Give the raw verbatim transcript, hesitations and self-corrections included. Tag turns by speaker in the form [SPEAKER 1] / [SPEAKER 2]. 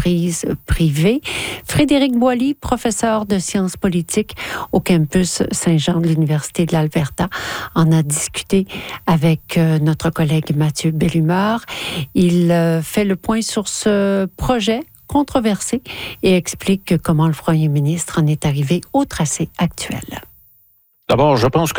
[SPEAKER 1] entreprises privées. Frédéric Boily, professeur de sciences politiques au campus Saint-Jean de l'Université de l'Alberta, en a discuté avec notre collègue Mathieu Bellumeur. Il fait le point sur ce projet controversé et explique comment le premier ministre en est arrivé au tracé actuel.
[SPEAKER 2] D'abord, je pense que